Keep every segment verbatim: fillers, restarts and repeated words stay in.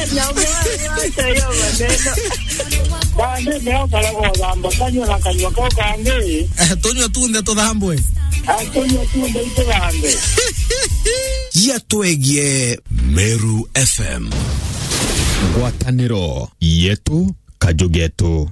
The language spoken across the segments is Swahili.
Kande leo kala kwa dhambo kanyo na kanyo kwa kange. Tonyo tunde to dhambwe. Tonyo tunde ito dhambe. Yatwegie Meru F M. Ngwataniro yetu kajugetu.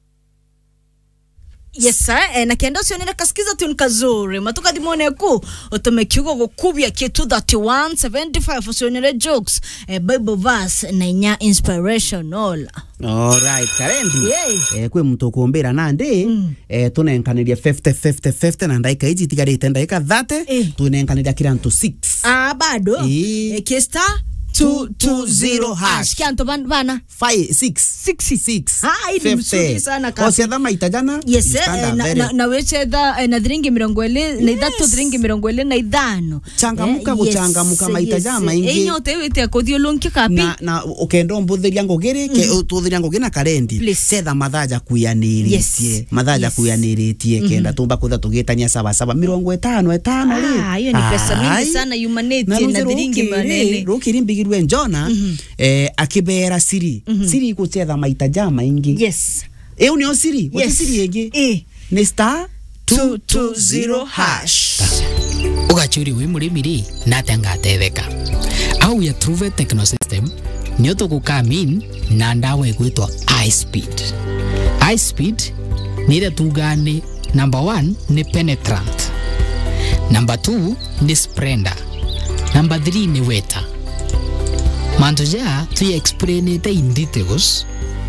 Yes sir, eh, na kenda usionera kasikiza tuni kazuri matuka dimone ku otomekiugo gukubya kitu thirty-one seventy-five usionera jokes eh, Bible verse na inya inspirational. All right, Karendi. Yeah. Eh, kwe mtu kuombera nande mm. eh, tunenkanirya fifty fifty fifty na ndaika iji tigarite ndaika thirty eh. tunenkanirya kiranto six. Ah bado eh. eh, kista two two zero hash kianto bana five six sixty six ah ili msuri sana kasi osia dama itajana yes eh, na, na, na weche da eh, na dhiringi mirongo ele yes. na idatu dhiringi mirongo ele na idano changamuka eh, guchangamuka yes, maitajama yes. ingi enyo tewe te akodio lonki kapi na na ukendo mbuthiria ngogere ke mm. ututhiria ngogere na Karendi setha mathaja kuyaniritie yes. mathaja yes. kuyaniritie mm. kenda tumba kutha tugitania saba saba mirongo itano itano ri ah hiyo ni pesa mingi sana humanity na dhiringi manene rukiri mbigirwe njona mm -hmm. eh akibera siri mm -hmm. siri kuchetha maitajama ingi yes eu ni osiri wati yes. siri ege eh ni star two two zero hash ugachuri we murimiri natanga tetheka au ya Truve Techno System nyoto kukamin na ndawa igwitwa high speed high speed ni ile tugane number one ni penetrant number two ni splendor number three ni weta mantoja tu explain it in details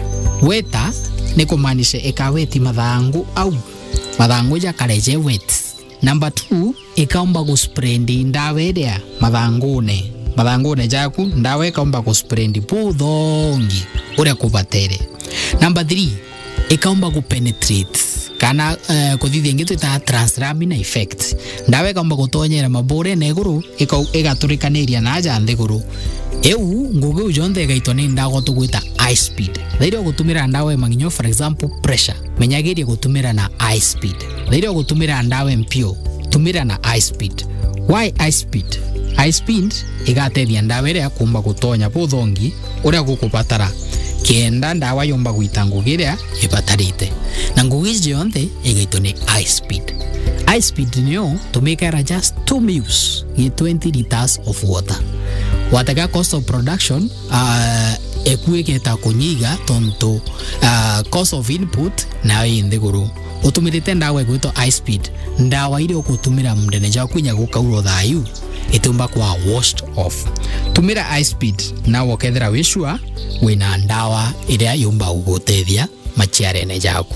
weta ni kumaanisha ekaweti madhangu au madhangu ya kareje wet number two ikaomba kusprendi ndawe ya madhangune madhangune jaku ndawe ikaomba kusprendi pudhongi ure kubatere number three ikaomba kupenetrate kana uh, kuthithia ngitu ta translamina effect ndawe ikaomba gutonyera mabure neguru igaturikaniria na aja nthiguru eu ngugi ujonde gaito ni ndago tugwita high speed thairio gutumira ndawe manginyo for example pressure menyagirie gutumira na high speed thairio gutumira ndawe mpio tumira na high speed why high speed high speed igatethia ndawe ria kumba gutonya buthongi uria gukupatara kenda ndawa yomba gwita ngugiria ibatarite na ngugi jonde igaito ni high speed high speed nio tumikara just two mils ye twenty liters of water wataka cost of production uh, ekuigeta kunyiga tonto uh, cost of input na indeguru utumirite ndawa gwito high speed ndawa ile ukutumira mndene ja kwinya gukauro thayu itumba kwa washed off tumira high speed na wokethera wishua wina ndawa ile yumba ugutethia machiare ne jaku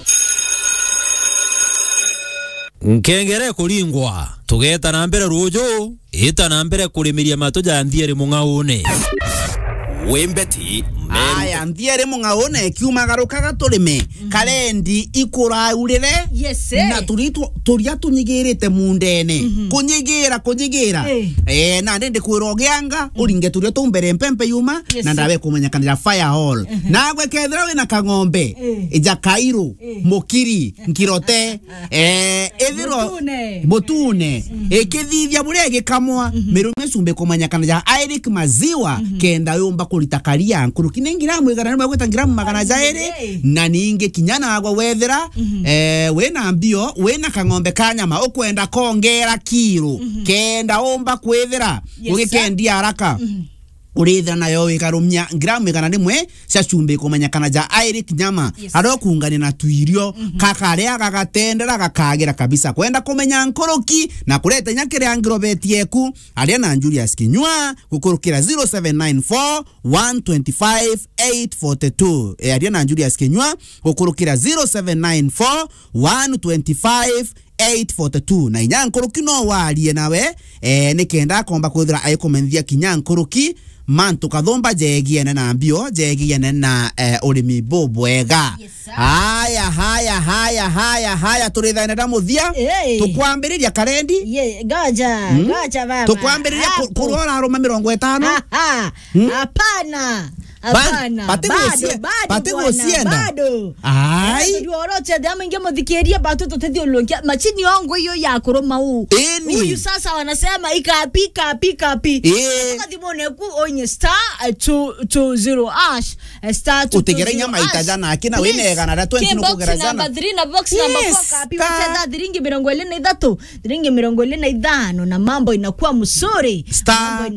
nkengere kuringwa tugeta na mbere rujo ita na mbere kurimiria matuja ndiere mungaune Wembeti aya ndiere mungaune kiumagarukaga turime mm. Karendi ikuraurire yes, na turitu turia tunyigirite mundene mm -hmm. kunyigira kunyigira hey. eh na ndende kwirogianga mm. uringe turia tumbere mpempe yuma yes, na ndawe kumenyekanira fire hall mm -hmm. na gwe kethira wina kangombe hey. ija Kairo hey. Mukiri Nkirote eh ethiro Botune Botune mm -hmm. ekithithia burege kamwa mm -hmm. merume sumbe kumenyekanira Eric Maziwa mm -hmm. kenda yomba kulitakaria nkuru kinengira mwigana nwa gweta ngira magana jaere na ninge kinyana agwa wethera mm -hmm. eh wena mbio wena kangombe kanyama ukwenda kongera kiro mm -hmm. kenda omba kwethera yes, ugikendia haraka mm -hmm. urithira nayo ikarumya ngira mwigana nimwe cia chumbe kumanyakana ja Eric nyama yes. Arokungani na tuirio mm -hmm. kakaria gagatendera gakagira kabisa kwenda kumenya nkoroki na kureta nyakire angiro betieku aria na Julius Kinyua gukurukira zero seven nine four one two five eight four two e aria na Julius Kinyua gukurukira zero seven nine four one two five eight four two na inyankoroki no warie nawe eh nikenda komba kuthira ayikomenzia kinyankoroki mantu kathomba jegie na mbio jegie na eh, urimi bobwega yes, haya haya haya haya haya turithaina da muthia hey. Tukwambiriria Karendi ye gaja hmm? gaja baba tukwambiriria kurora aroma mirongo itano hapana Hapana. Pate Bado, gusie- bado pate bwana, gusienda. bado. Ai. Eh, oroche dama ingia mudhikeria batoto tethi ulongia machini yangu hiyo ya kuroma huu. Eni. Huyu sasa wanasema ikapi kapi kapi. Eh. Kati mone ku onye star two two zero ash star two two zero. Utigere nyama itajana akina Please. wine gana da twenty no Box kugerezana. number three na box number Yes, four kapi star. wacheza dhiringi mirongo ine na ithatu dhiringi mirongo ine na ithano na mambo inakuwa msuri. Star Mambo